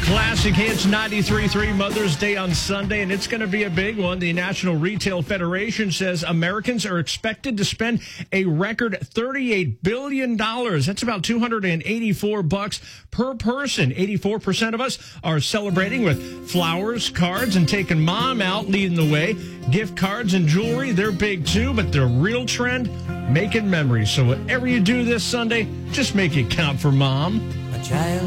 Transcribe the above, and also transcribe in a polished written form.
Classic Hits 93.3 Mother's Day on Sunday, and it's going to be a big one. The National Retail Federation says Americans are expected to spend a record $38 billion. That's about $284 per person. 84% of us are celebrating with flowers, cards, and taking mom out leading the way. Gift cards and jewelry, they're big too, but the real trend, making memories. So whatever you do this Sunday, just make it count for mom. A child